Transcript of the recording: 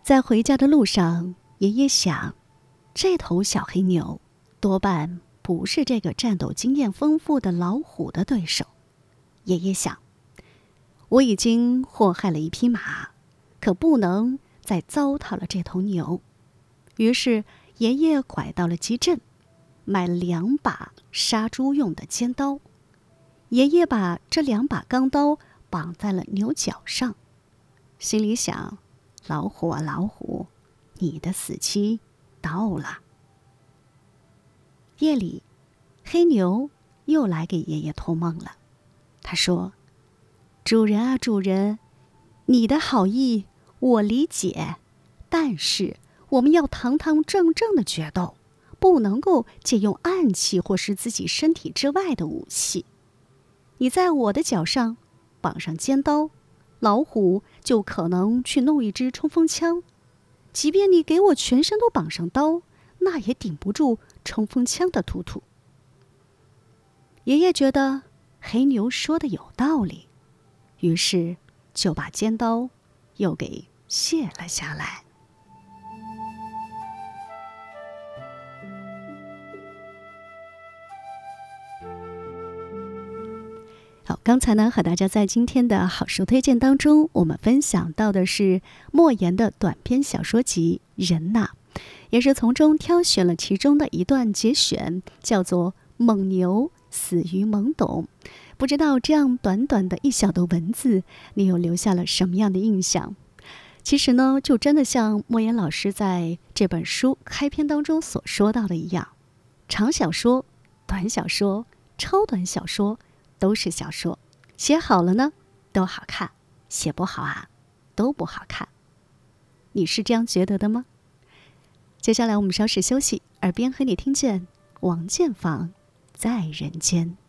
在回家的路上，爷爷想，这头小黑牛多半不是这个战斗经验丰富的老虎的对手。爷爷想，我已经祸害了一匹马，可不能再糟蹋了这头牛。于是爷爷拐到了集镇，买了2把杀猪用的尖刀。爷爷把这2把钢刀绑在了牛角上，心里想，老虎啊老虎，你的死期到了。夜里，黑牛又来给爷爷托梦了。他说，主人啊主人，你的好意我理解，但是我们要堂堂正正的决斗，不能够借用暗器或是自己身体之外的武器。你在我的脚上绑上尖刀，老虎就可能去弄一支冲锋枪，即便你给我全身都绑上刀，那也顶不住冲锋枪的突突。爷爷觉得黑牛说的有道理，于是就把尖刀又给卸了下来。好，刚才呢和大家在今天的好书推荐当中，我们分享到的是莫言的短篇小说集《人呐》，也是从中挑选了其中的一段节选，叫做蒙牛死于懵懂。不知道这样短短的一小的文字，你又留下了什么样的印象？其实呢，就真的像莫言老师在这本书开篇当中所说到的一样，长小说、短小说、超短小说都是小说，写好了呢都好看，写不好啊都不好看。你是这样觉得的吗？接下来我们稍事休息，耳边和你听见王建房在人间。